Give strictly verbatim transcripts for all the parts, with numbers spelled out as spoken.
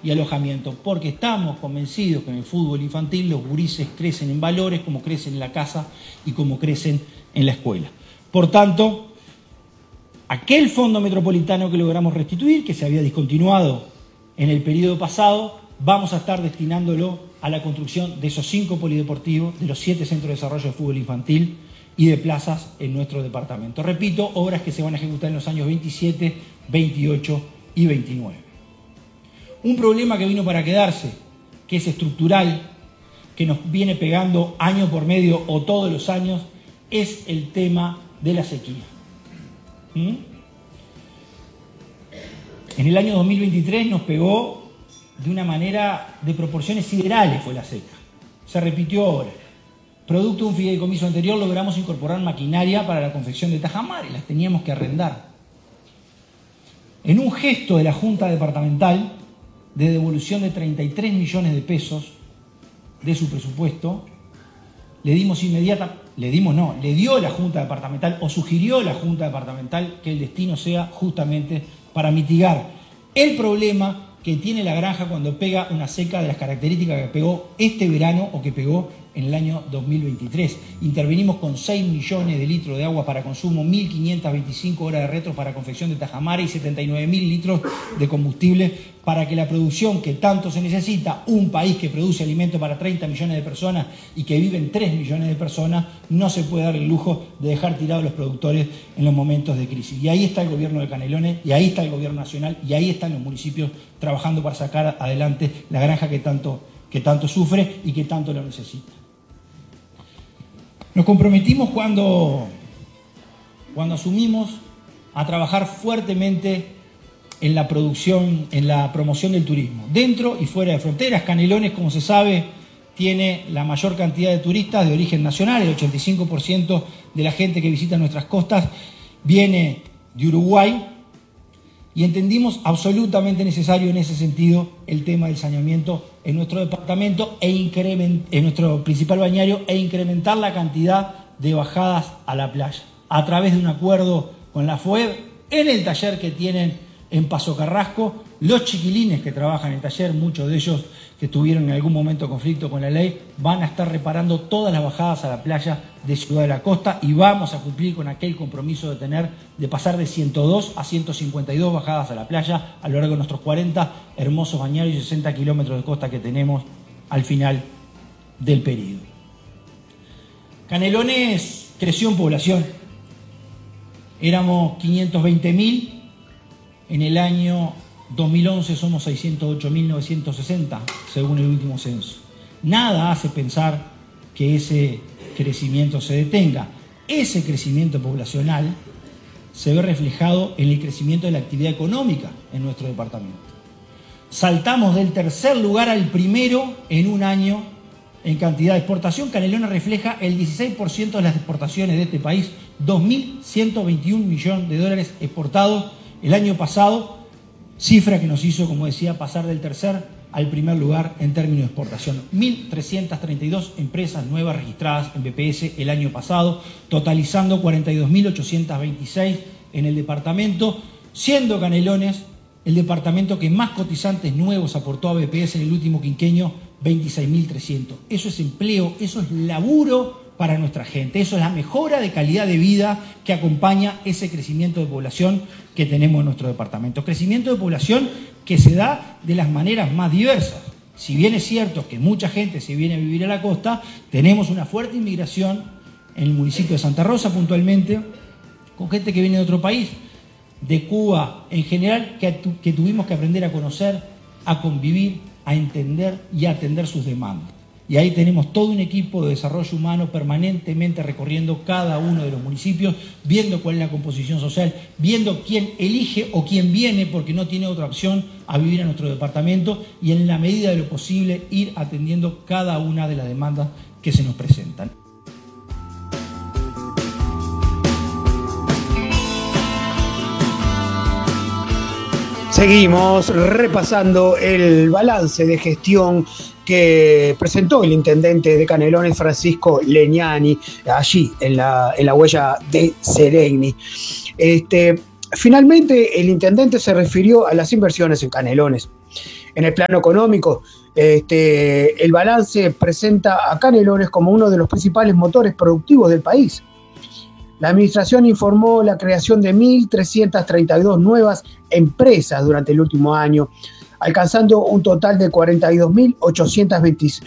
y alojamiento, porque estamos convencidos que en el fútbol infantil los gurises crecen en valores como crecen en la casa y como crecen en la escuela. Por tanto, aquel fondo metropolitano que logramos restituir, que se había discontinuado en el periodo pasado, vamos a estar destinándolo a la construcción de esos cinco polideportivos, de los siete centros de desarrollo de fútbol infantil y de plazas en nuestro departamento. Repito, obras que se van a ejecutar en los años veintisiete, veintiocho y veintinueve. Un problema que vino para quedarse, que es estructural, que nos viene pegando año por medio o todos los años, es el tema de la sequía. ¿Mm? En el año dos mil veintitrés nos pegó de una manera de proporciones siderales, fue la seca. Se repitió ahora. Producto de un fideicomiso anterior logramos incorporar maquinaria para la confección de tajamares, las teníamos que arrendar. En un gesto de la Junta Departamental de devolución de treinta y tres millones de pesos de su presupuesto, le dimos inmediata, le dimos no, le dio la Junta Departamental o sugirió la Junta Departamental que el destino sea justamente para mitigar el problema que tiene la granja cuando pega una seca de las características que pegó este verano o que pegó en el año dos mil veintitrés. Intervenimos con seis millones de litros de agua para consumo, mil quinientas veinticinco horas de retro para confección de tajamares y setenta y nueve mil litros de combustible para que la producción que tanto se necesita, un país que produce alimento para treinta millones de personas y que viven tres millones de personas, no se puede dar el lujo de dejar tirados los productores en los momentos de crisis. Y ahí está el gobierno de Canelones, y ahí está el gobierno nacional, y ahí están los municipios trabajando para sacar adelante la granja que tanto, que tanto sufre y que tanto lo necesita. Nos comprometimos cuando, cuando asumimos a trabajar fuertemente en la producción, en la promoción del turismo, dentro y fuera de fronteras. Canelones, como se sabe, tiene la mayor cantidad de turistas de origen nacional, el ochenta y cinco por ciento de la gente que visita nuestras costas viene de Uruguay, y entendimos absolutamente necesario en ese sentido el tema del saneamiento en nuestro departamento e increment, en nuestro principal bañario e incrementar la cantidad de bajadas a la playa a través de un acuerdo con la FUEB en el taller que tienen en Paso Carrasco. Los chiquilines que trabajan en el taller, muchos de ellos que tuvieron en algún momento conflicto con la ley, van a estar reparando todas las bajadas a la playa de Ciudad de la Costa y vamos a cumplir con aquel compromiso de tener, de pasar de ciento dos a ciento cincuenta y dos bajadas a la playa a lo largo de nuestros cuarenta hermosos bañarios y sesenta kilómetros de costa que tenemos al final del periodo. Canelones creció en población. Éramos quinientos veinte mil. En el año dos mil once somos seiscientos ocho mil novecientos sesenta, según el último censo. Nada hace pensar que ese crecimiento se detenga. Ese crecimiento poblacional se ve reflejado en el crecimiento de la actividad económica en nuestro departamento. Saltamos del tercer lugar al primero en un año en cantidad de exportación. Canelones refleja el dieciséis por ciento de las exportaciones de este país, dos mil ciento veintiún millones de dólares exportados el año pasado, cifra que nos hizo, como decía, pasar del tercer al primer lugar en términos de exportación. mil trescientas treinta y dos empresas nuevas registradas en B P S el año pasado, totalizando cuarenta y dos mil ochocientos veintiséis en el departamento, siendo Canelones el departamento que más cotizantes nuevos aportó a B P S en el último quinquenio, veintiséis mil trescientos. Eso es empleo, eso es laburo para nuestra gente. Eso es la mejora de calidad de vida que acompaña ese crecimiento de población que tenemos en nuestro departamento. Crecimiento de población que se da de las maneras más diversas. Si bien es cierto que mucha gente se viene a vivir a la costa, tenemos una fuerte inmigración en el municipio de Santa Rosa puntualmente, con gente que viene de otro país, de Cuba en general, que, que tuvimos que aprender a conocer, a convivir, a entender y a atender sus demandas. Y ahí tenemos todo un equipo de desarrollo humano permanentemente recorriendo cada uno de los municipios, viendo cuál es la composición social, viendo quién elige o quién viene porque no tiene otra opción a vivir en nuestro departamento y en la medida de lo posible ir atendiendo cada una de las demandas que se nos presentan. Seguimos repasando el balance de gestión que presentó el intendente de Canelones, Francisco Legnani, allí en la, en la huella de Seregni. Este, finalmente, el intendente se refirió a las inversiones en Canelones. En el plano económico, este, el balance presenta a Canelones como uno de los principales motores productivos del país. La administración informó la creación de mil trescientas treinta y dos nuevas empresas durante el último año, alcanzando un total de cuarenta y dos mil ochocientos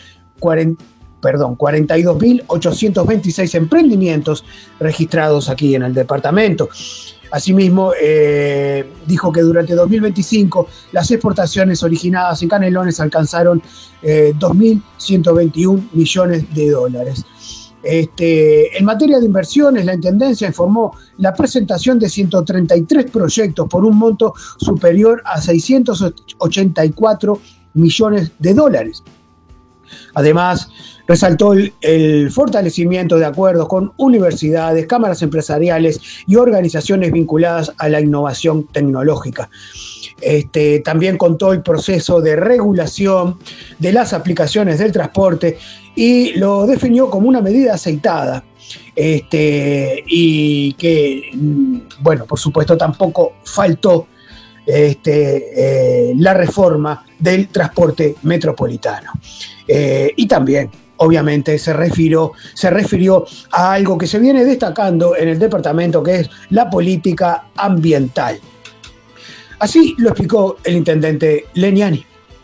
veintiséis emprendimientos registrados aquí en el departamento. Asimismo, eh, dijo que durante dos mil veinticinco las exportaciones originadas en Canelones alcanzaron eh, dos mil ciento veintiún millones de dólares. Este, en materia de inversiones, la Intendencia informó la presentación de ciento treinta y tres proyectos por un monto superior a seiscientos ochenta y cuatro millones de dólares. Además, resaltó el, el fortalecimiento de acuerdos con universidades, cámaras empresariales y organizaciones vinculadas a la innovación tecnológica. Este, también contó el proceso de regulación de las aplicaciones del transporte y lo definió como una medida aceitada. Este, y que, bueno, por supuesto tampoco faltó este, eh, la reforma del transporte metropolitano. Eh, y también, obviamente, se refirió, se refirió a algo que se viene destacando en el departamento, que es la política ambiental. Así lo explicó el intendente Legnani.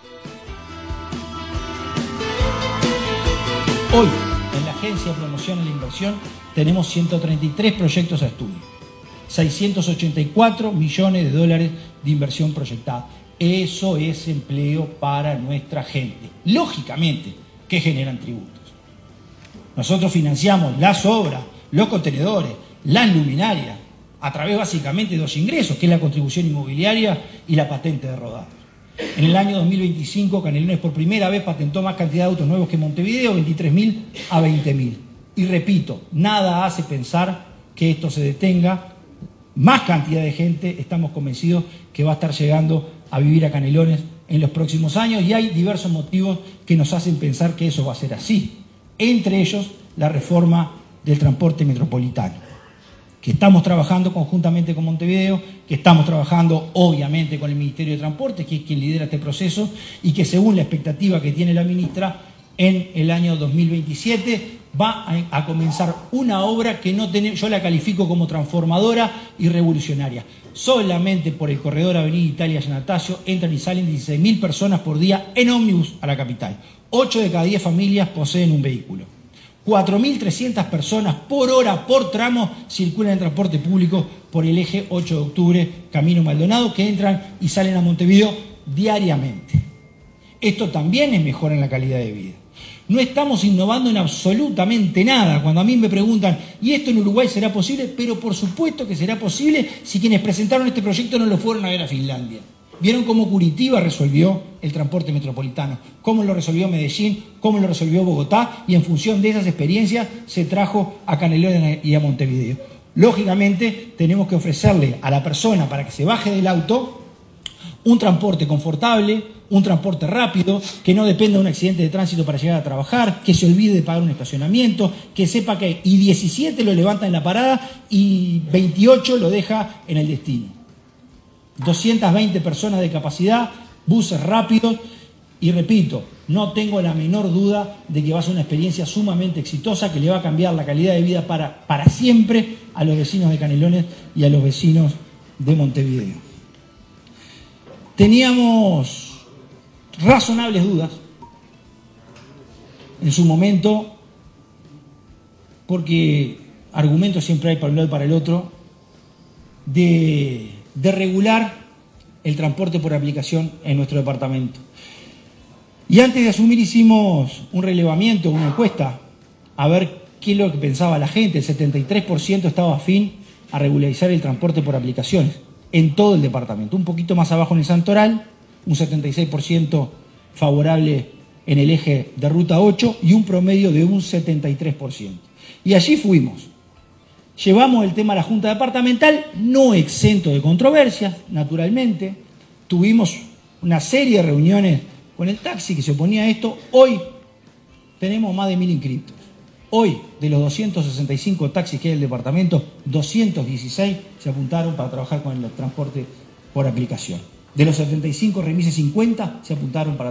Hoy, en la Agencia de Promoción a la Inversión, tenemos ciento treinta y tres proyectos a estudio, seiscientos ochenta y cuatro millones de dólares de inversión proyectada. Eso es empleo para nuestra gente. Lógicamente, que generan tributos. Nosotros financiamos las obras, los contenedores, las luminarias, a través básicamente de dos ingresos, que es la contribución inmobiliaria y la patente de rodados. En el año dos mil veinticinco, Canelones por primera vez patentó más cantidad de autos nuevos que Montevideo, veintitrés mil a veinte mil. Y repito, nada hace pensar que esto se detenga. Más cantidad de gente, estamos convencidos que va a estar llegando a vivir a Canelones en los próximos años, y hay diversos motivos que nos hacen pensar que eso va a ser así. Entre ellos, la reforma del transporte metropolitano, que estamos trabajando conjuntamente con Montevideo, que estamos trabajando obviamente con el Ministerio de Transporte, que es quien lidera este proceso, y que según la expectativa que tiene la ministra, en el año dos mil veintisiete va a, a comenzar una obra que no tiene, yo la califico como transformadora y revolucionaria. Solamente por el corredor Avenida Italia y Anastasio entran y salen dieciséis mil personas por día en ómnibus a la capital. ocho de cada diez familias poseen un vehículo. cuatro mil trescientas personas por hora, por tramo, circulan en transporte público por el eje ocho de octubre, Camino Maldonado, que entran y salen a Montevideo diariamente. Esto también es mejora en la calidad de vida. No estamos innovando en absolutamente nada. Cuando a mí me preguntan, ¿y esto en Uruguay será posible? Pero por supuesto que será posible si quienes presentaron este proyecto no lo fueron a ver a Finlandia. Vieron cómo Curitiba resolvió el transporte metropolitano, cómo lo resolvió Medellín, cómo lo resolvió Bogotá, y en función de esas experiencias se trajo a Canelones y a Montevideo. Lógicamente tenemos que ofrecerle a la persona, para que se baje del auto, un transporte confortable, un transporte rápido, que no dependa de un accidente de tránsito para llegar a trabajar, que se olvide de pagar un estacionamiento, que sepa que y diecisiete lo levanta en la parada y veintiocho lo deja en el destino. doscientas veinte personas de capacidad, buses rápidos, y repito, no tengo la menor duda de que va a ser una experiencia sumamente exitosa, que le va a cambiar la calidad de vida para, para siempre a los vecinos de Canelones y a los vecinos de Montevideo. Teníamos razonables dudas en su momento, porque argumentos siempre hay para un lado y para el otro, de, de regular el transporte por aplicación en nuestro departamento. Y antes de asumir hicimos un relevamiento, una encuesta, a ver qué es lo que pensaba la gente. El setenta y tres por ciento estaba afín a regularizar el transporte por aplicaciones en todo el departamento. Un poquito más abajo en el Santoral, un setenta y seis por ciento favorable en el eje de Ruta ocho y un promedio de un setenta y tres por ciento. Y allí fuimos. Llevamos el tema a la Junta Departamental, no exento de controversias, naturalmente. Tuvimos una serie de reuniones con el taxi que se oponía a esto. Hoy tenemos más de mil inscritos. Hoy, de los doscientos sesenta y cinco taxis que hay en el departamento, doscientos dieciséis se apuntaron para trabajar con el transporte por aplicación. De los setenta y cinco remises, cincuenta se apuntaron para